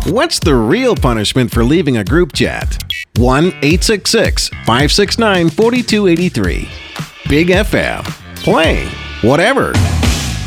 What's the real punishment for leaving a group chat? 1-866-569-4283. Big FM. Playing whatever.